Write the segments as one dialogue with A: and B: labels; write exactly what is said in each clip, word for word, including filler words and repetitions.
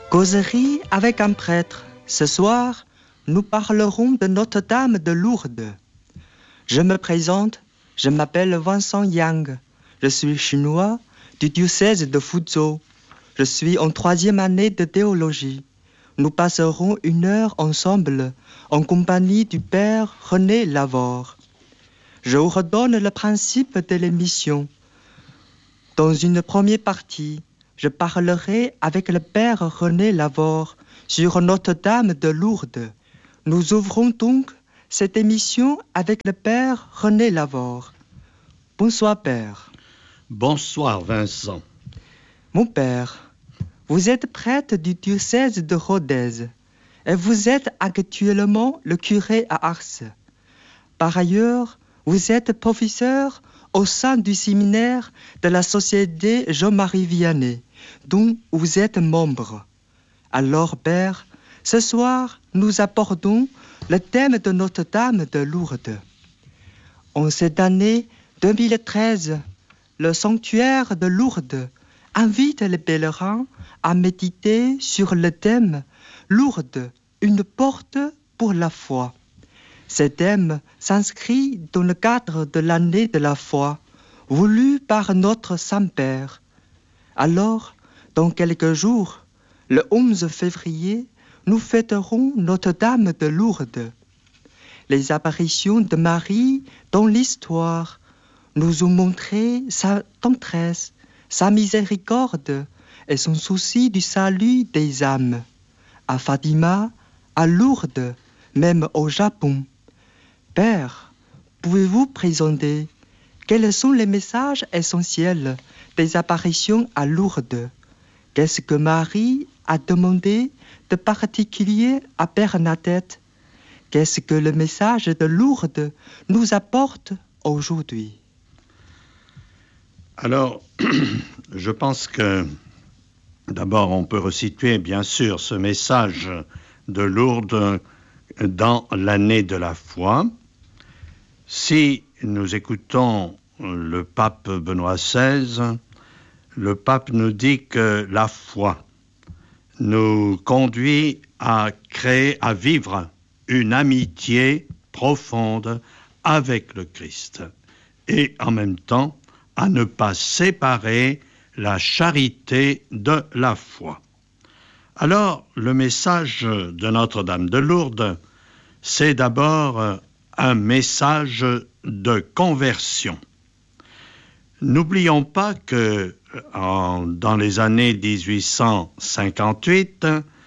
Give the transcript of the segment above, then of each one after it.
A: Causerie avec un prêtre. Ce soir, nous parlerons de Notre-Dame de Lourdes. Je me présente, je m'appelle Vincent Yang. Je suis chinois du diocèse de Fuzhou. Je suis en troisième année de théologie. Nous passerons une heure ensemble en compagnie du Père René Lavore. Je vous redonne le principe de l'émission. Dans une première partie, je parlerai avec le Père René Lavore sur Notre-Dame de Lourdes. Nous ouvrons donc cette émission avec le Père René Lavore. Bonsoir, Père.
B: Bonsoir, Vincent.
A: Mon Père, vous êtes prêtre du diocèse de Rodez et vous êtes actuellement le curé à Ars. Par ailleurs, vous êtes professeur au sein du séminaire de la Société Jean-Marie Vianney, dont vous êtes membre. Alors, Père, ce soir, nous abordons le thème de Notre-Dame de Lourdes. En cette année deux mille treize, le sanctuaire de Lourdes invite les pèlerins à méditer sur le thème « Lourdes, une porte pour la foi ». Ce thème s'inscrit dans le cadre de l'année de la foi, voulue par notre Saint-Père. Alors, dans quelques jours, le onze février, nous fêterons Notre-Dame de Lourdes. Les apparitions de Marie dans l'histoire nous ont montré sa tendresse, sa miséricorde et son souci du salut des âmes. À Fatima, à Lourdes, même au Japon. Père, pouvez-vous présenter quels sont les messages essentiels des apparitions à Lourdes? Qu'est-ce que Marie a demandé de particulier à Bernadette? Qu'est-ce que le message de Lourdes nous apporte aujourd'hui?
B: Alors, je pense que d'abord on peut resituer bien sûr ce message de Lourdes dans l'année de la foi. Si nous écoutons le pape Benoît seize, le pape nous dit que la foi nous conduit à créer, à vivre une amitié profonde avec le Christ et en même temps à ne pas séparer la charité de la foi. Alors, le message de Notre-Dame de Lourdes, c'est d'abord un message de conversion. N'oublions pas que en, dans les années dix-huit cent cinquante-huit,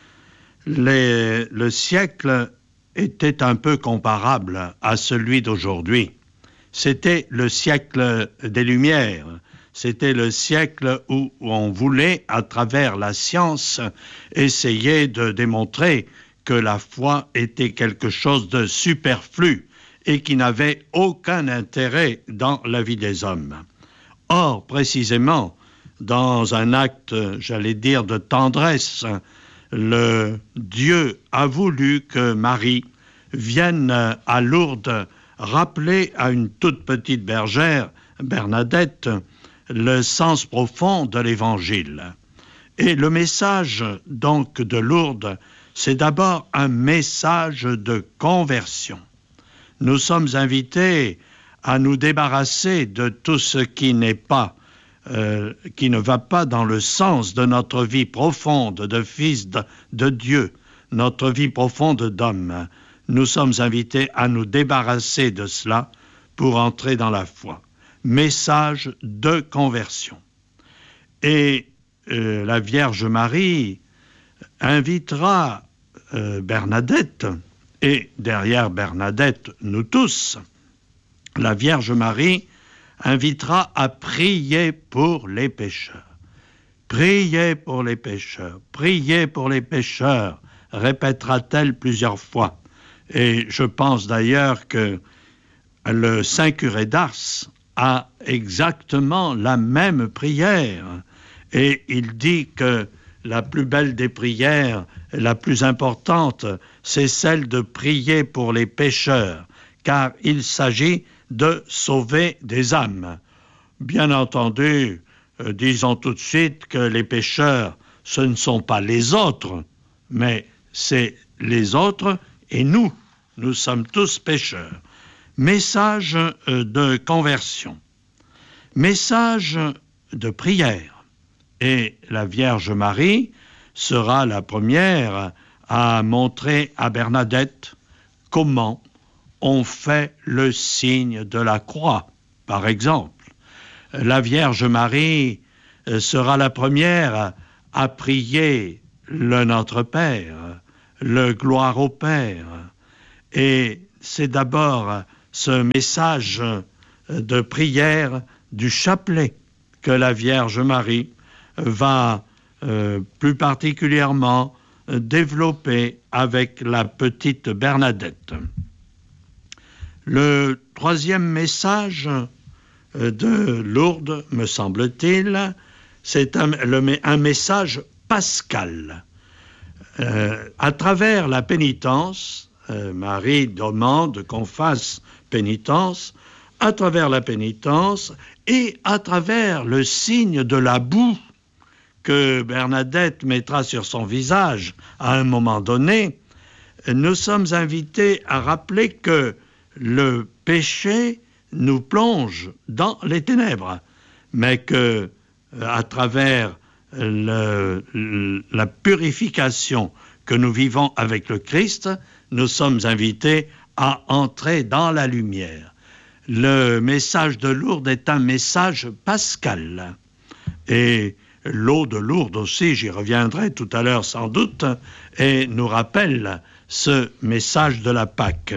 B: les, le siècle était un peu comparable à celui d'aujourd'hui. C'était le siècle des Lumières. C'était le siècle où on voulait, à travers la science, essayer de démontrer que la foi était quelque chose de superflu et qui n'avait aucun intérêt dans la vie des hommes. Or, précisément, dans un acte, j'allais dire, de tendresse, le Dieu a voulu que Marie vienne à Lourdes rappeler à une toute petite bergère, Bernadette, le sens profond de l'Évangile. Et le message, donc, de Lourdes, c'est d'abord un message de conversion. Nous sommes invités à nous débarrasser de tout ce qui n'est pas, euh, qui ne va pas dans le sens de notre vie profonde de fils de, de Dieu, notre vie profonde d'homme. Nous sommes invités à nous débarrasser de cela pour entrer dans la foi. Message de conversion. Et euh, la Vierge Marie invitera euh, Bernadette, et derrière Bernadette, nous tous, la Vierge Marie invitera à prier pour les pécheurs. Priez pour les pécheurs, priez pour les pécheurs, répétera-t-elle plusieurs fois. Et je pense d'ailleurs que le Saint curé d'Ars a exactement la même prière. Et il dit que la plus belle des prières, la plus importante, c'est celle de prier pour les pécheurs, car il s'agit de sauver des âmes. Bien entendu, euh, disons tout de suite que les pécheurs ce ne sont pas les autres, mais c'est les autres et nous. Nous sommes tous pécheurs. Message de conversion. Message de prière. Et la Vierge Marie sera la première à montrer à Bernadette comment on fait le signe de la croix, par exemple. La Vierge Marie sera la première à prier le Notre Père, le Gloire au Père. Et c'est d'abord ce message de prière du chapelet que la Vierge Marie va euh, plus particulièrement développer avec la petite Bernadette. Le troisième message de Lourdes, me semble-t-il, c'est un, le, un message pascal. Euh, à travers la pénitence, euh, Marie demande qu'on fasse pénitence, à travers la pénitence et à travers le signe de la boue que Bernadette mettra sur son visage à un moment donné, nous sommes invités à rappeler que le péché nous plonge dans les ténèbres, mais que à travers le, la purification que nous vivons avec le Christ, nous sommes invités à entrer dans la lumière. Le message de Lourdes est un message pascal. Et l'eau de Lourdes aussi, j'y reviendrai tout à l'heure sans doute, et nous rappelle ce message de la Pâque.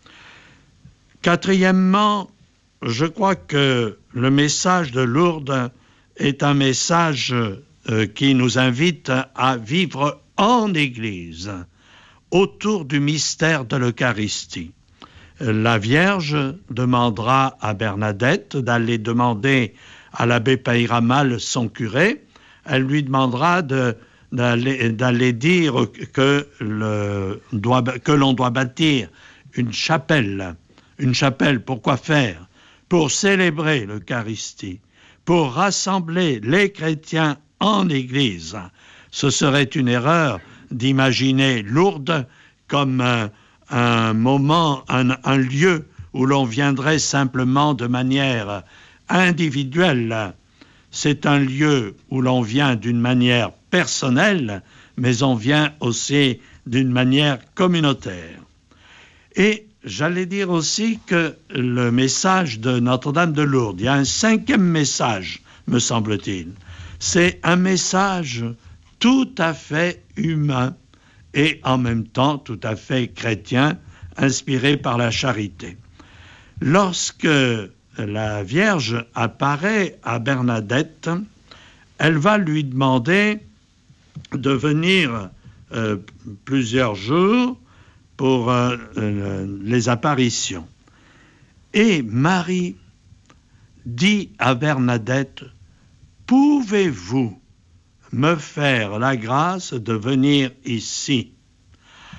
B: Quatrièmement, je crois que le message de Lourdes est un message euh, qui nous invite à vivre en Église, autour du mystère de l'Eucharistie. La Vierge demandera à Bernadette d'aller demander à l'abbé Peyramal, son curé. Elle lui demandera de, d'aller, d'aller dire que, le, doit, que l'on doit bâtir une chapelle. Une chapelle, pourquoi faire? Pour célébrer l'Eucharistie, pour rassembler les chrétiens en Église. Ce serait une erreur d'imaginer Lourdes comme un, un moment, un, un lieu où l'on viendrait simplement de manière individuelle. C'est un lieu où l'on vient d'une manière personnelle, mais on vient aussi d'une manière communautaire. Et j'allais dire aussi que le message de Notre-Dame de Lourdes, il y a un cinquième message, me semble-t-il. C'est un message tout à fait humain et en même temps tout à fait chrétien, inspiré par la charité. Lorsque la Vierge apparaît à Bernadette, elle va lui demander de venir euh, plusieurs jours pour euh, euh, les apparitions. Et Marie dit à Bernadette, « Pouvez-vous me faire la grâce de venir ici? Pouvez-vous »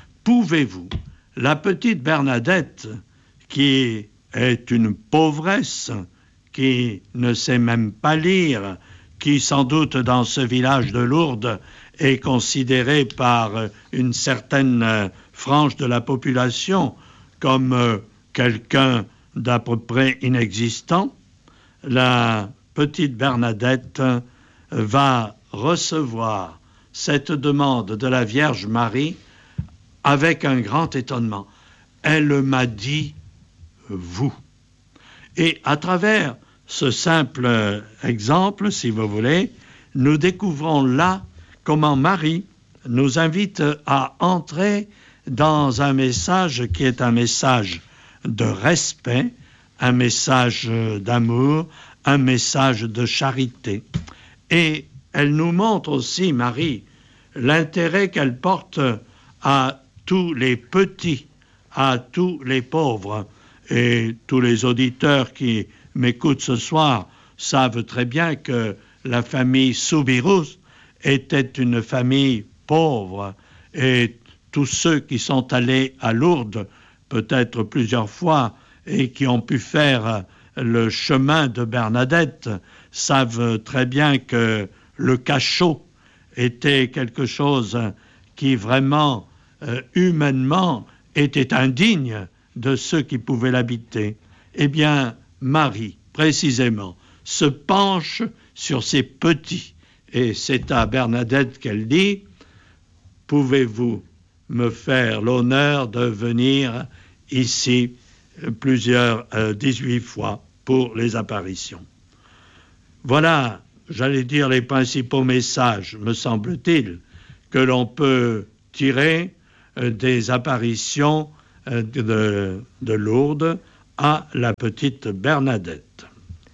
B: La petite Bernadette, qui est une pauvresse, qui ne sait même pas lire, qui sans doute dans ce village de Lourdes est considérée par une certaine frange de la population comme euh, quelqu'un d'à peu près inexistant, la petite Bernadette va recevoir cette demande de la Vierge Marie avec un grand étonnement. Elle m'a dit « vous ». Et à travers ce simple exemple, si vous voulez, nous découvrons là comment Marie nous invite à entrer dans un message qui est un message de respect, un message d'amour, un message de charité. Et elle nous montre aussi, Marie, l'intérêt qu'elle porte à tous les petits, à tous les pauvres. Et tous les auditeurs qui m'écoutent ce soir savent très bien que la famille Soubirous était une famille pauvre. Et tous ceux qui sont allés à Lourdes, peut-être plusieurs fois, et qui ont pu faire le chemin de Bernadette, savent très bien que le cachot était quelque chose qui vraiment, euh, humainement, était indigne de ceux qui pouvaient l'habiter, eh bien, Marie, précisément, se penche sur ces petits. Et c'est à Bernadette qu'elle dit « Pouvez-vous me faire l'honneur de venir ici plusieurs, euh, dix-huit fois pour les apparitions ?» Voilà, j'allais dire, les principaux messages, me semble-t-il, que l'on peut tirer euh, des apparitions euh, de, de Lourdes à la petite Bernadette.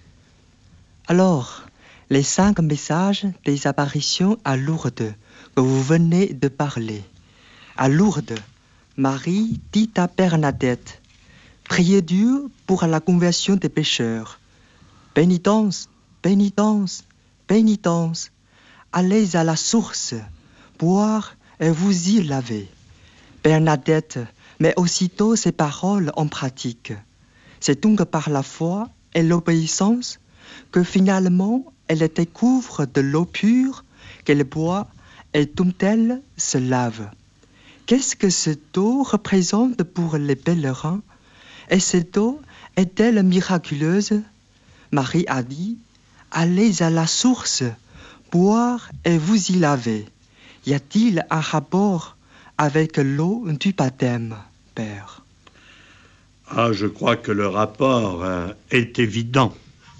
A: Alors, les cinq messages des apparitions à Lourdes que vous venez de parler. À Lourdes, Marie dit à Bernadette, « Priez Dieu pour la conversion des pécheurs. Pénitence, pénitence, pénitence. Allez à la source, boire et vous y laver. » Bernadette met aussitôt ces paroles en pratique. C'est donc par la foi et l'obéissance que finalement elle découvre de l'eau pure qu'elle boit et dont elle se lave. Qu'est-ce que cette eau représente pour les pèlerins? Et cette eau est-elle miraculeuse? Marie a dit, « Allez à la source, boire et vous y laver. » Y a-t-il un rapport avec l'eau du baptême, Père?
B: Ah, je crois que le rapport euh, est évident.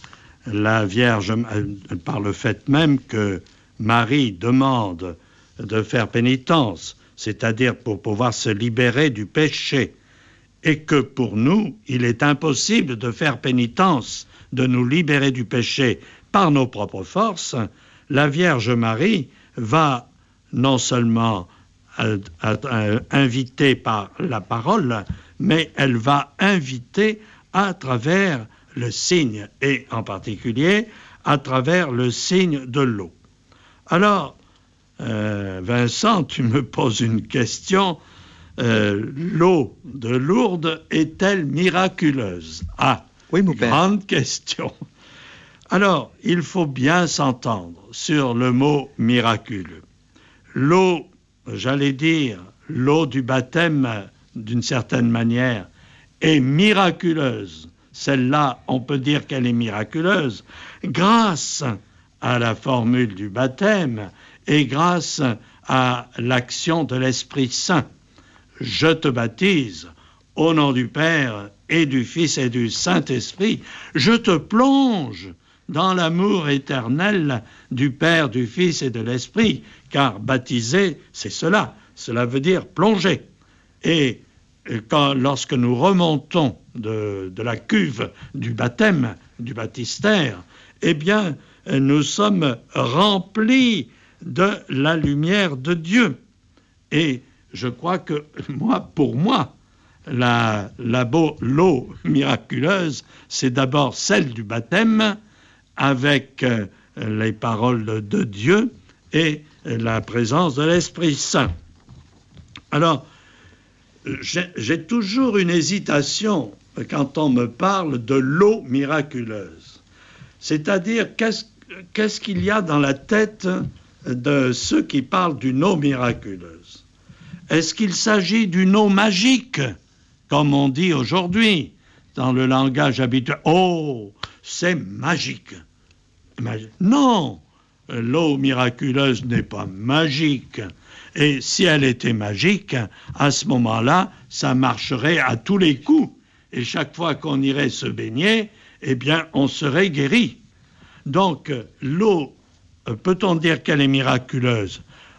B: La Vierge, euh, par le fait même que Marie demande de faire pénitence, c'est-à-dire pour pouvoir se libérer du péché, et que pour nous, il est impossible de faire pénitence, de nous libérer du péché par nos propres forces, la Vierge Marie va non seulement euh, euh, inviter par la parole, mais elle va inviter à travers le signe, et en particulier à travers le signe de l'eau. Alors, euh, Vincent, tu me poses une question. Euh, l'eau de Lourdes est-elle miraculeuse? Ah,
A: oui, mon père.
B: Grande question. Alors, il faut bien s'entendre sur le mot miraculeux. L'eau, j'allais dire, l'eau du baptême, d'une certaine manière, est miraculeuse. Celle-là, on peut dire qu'elle est miraculeuse grâce à la formule du baptême et grâce à l'action de l'Esprit Saint. Je te baptise au nom du Père et du Fils et du Saint-Esprit. Je te plonge dans l'amour éternel du Père, du Fils et de l'Esprit, car baptiser, c'est cela. Cela veut dire plonger. Et quand, lorsque nous remontons de, de la cuve du baptême, du baptistère, eh bien, nous sommes remplis de la lumière de Dieu. Et je crois que, moi, pour moi, la, la beau, l'eau miraculeuse, c'est d'abord celle du baptême, avec euh, les paroles de, de Dieu et la présence de l'Esprit Saint. Alors, j'ai, j'ai toujours une hésitation quand on me parle de l'eau miraculeuse. C'est-à-dire, qu'est-ce, qu'est-ce qu'il y a dans la tête de ceux qui parlent d'une eau miraculeuse? Est-ce qu'il s'agit d'une eau magique, comme on dit aujourd'hui, dans le langage habituel? Oh, c'est magique. Magi- non, l'eau miraculeuse n'est pas magique. Et si elle était magique, à ce moment-là, ça marcherait à tous les coups. Et chaque fois qu'on irait se baigner, eh bien, on serait guéri. Donc, l'eau, peut-on dire qu'elle est miraculeuse?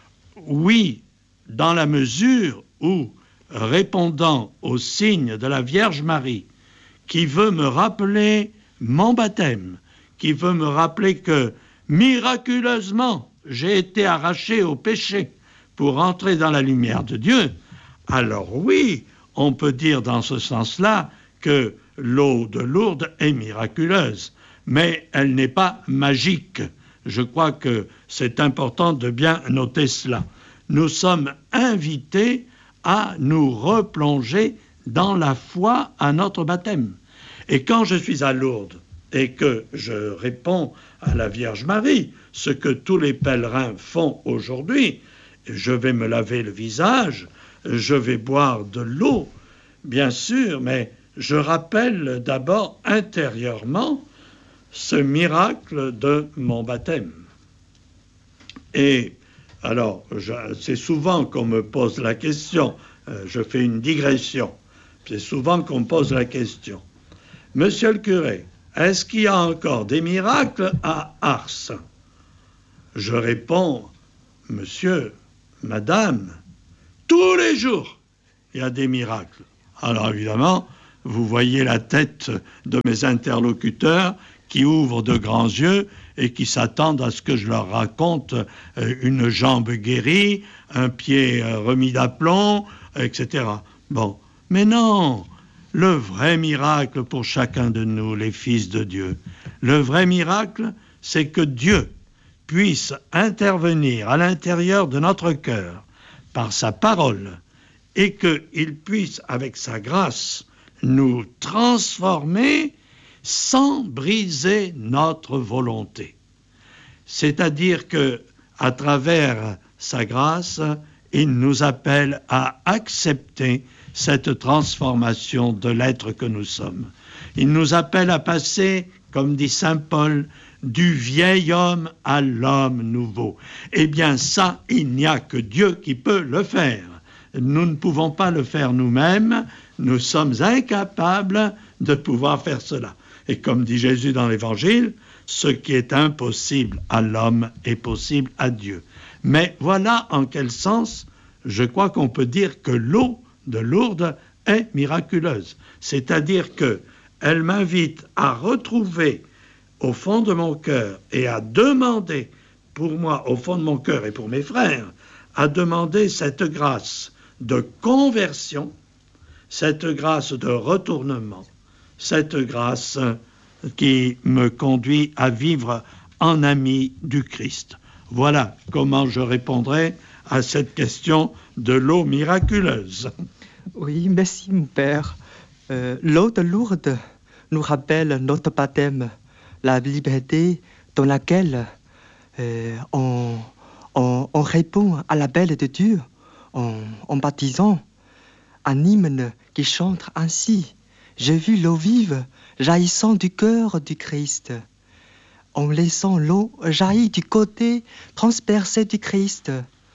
B: Oui, dans la mesure où, répondant au signe de la Vierge Marie, qui veut me rappeler mon baptême, qui veut me rappeler que, miraculeusement, j'ai été arraché au péché pour entrer dans la lumière de Dieu, alors oui, on peut dire dans ce sens-là que l'eau de Lourdes est miraculeuse, mais elle n'est pas magique. Je crois que c'est important de bien noter cela. Nous sommes invités à nous replonger dans la foi à notre baptême. Et quand je suis à Lourdes, et que je réponds à la Vierge Marie, ce que tous les pèlerins font aujourd'hui. Je vais me laver le visage, je vais boire de l'eau, bien sûr, mais je rappelle d'abord intérieurement ce miracle de mon baptême. Et alors, je, c'est souvent qu'on me pose la question, euh, je fais une digression, c'est souvent qu'on me pose la question. Monsieur le curé, est-ce qu'il y a encore des miracles à Ars? Je réponds, monsieur, madame, tous les jours, il y a des miracles. Alors évidemment, vous voyez la tête de mes interlocuteurs qui ouvrent de grands yeux et qui s'attendent à ce que je leur raconte une jambe guérie, un pied remis d'aplomb, et cetera. Bon, mais non, le vrai miracle pour chacun de nous, les fils de Dieu, le vrai miracle, c'est que Dieu puisse intervenir à l'intérieur de notre cœur par sa parole et qu'il puisse, avec sa grâce, nous transformer sans briser notre volonté. C'est-à-dire que, à travers sa grâce, il nous appelle à accepter cette transformation de l'être que nous sommes. Il nous appelle à passer, comme dit saint Paul, du vieil homme à l'homme nouveau. Eh bien ça, il n'y a que Dieu qui peut le faire. Nous ne pouvons pas le faire nous-mêmes, nous sommes incapables de pouvoir faire cela. Et comme dit Jésus dans l'Évangile, ce qui est impossible à l'homme est possible à Dieu. Mais voilà en quel sens, je crois qu'on peut dire que l'eau de Lourdes est miraculeuse. C'est-à-dire qu'elle m'invite à retrouver au fond de mon cœur et à demander pour moi, au fond de mon cœur et pour mes frères, à demander cette grâce de conversion, cette grâce de retournement, cette grâce qui me conduit à vivre en ami du Christ. Voilà comment je répondrai à cette question de l'eau miraculeuse.
A: Oui, merci mon père. Euh, l'eau de Lourdes nous rappelle notre baptême, la liberté dans laquelle euh, on, on, on répond à l'appel de Dieu en, en baptisant un hymne qui chante ainsi. J'ai vu l'eau vive jaillissant du cœur du Christ. En laissant l'eau jaillir du côté transpercé du Christ.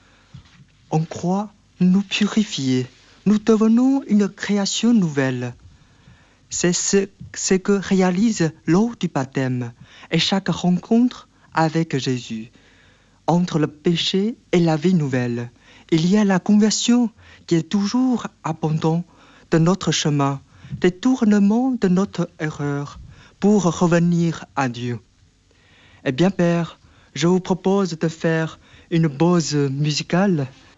A: On croit nous purifier. Nous devenons une création nouvelle. C'est ce, ce que réalise l'eau du baptême et chaque rencontre avec Jésus. Entre le péché et la vie nouvelle, il y a la conversion qui est toujours abondante de notre chemin, détournement de notre erreur pour revenir à Dieu. Eh bien, Père, je vous propose de faire une pause musicale